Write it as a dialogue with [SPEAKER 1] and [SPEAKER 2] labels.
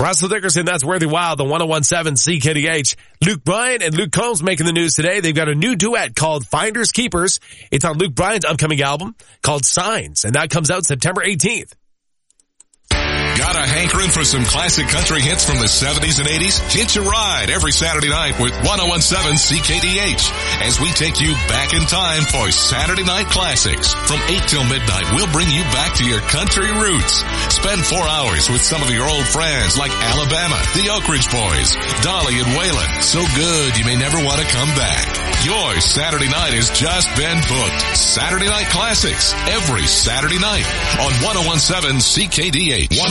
[SPEAKER 1] Russell Dickerson, that's Worthy Wild, the 101.7 CKDH. Luke Bryan and Luke Combs making the news today. They've got a new duet called Finders Keepers. It's on Luke Bryan's upcoming album called Signs, and that comes out September 18th.
[SPEAKER 2] Got a hankering for some classic country hits from the 70s and 80s? Hitch a ride every Saturday night with 101.7 CKDH as we take you back in time for Saturday Night Classics. From 8 till midnight, we'll bring you back to your country roots. Spend 4 hours with some of your old friends like Alabama, the Oak Ridge Boys, Dolly and Waylon. So good you may never want to come back. Your Saturday night has just been booked. Saturday Night Classics every Saturday night on 101.7 CKDH.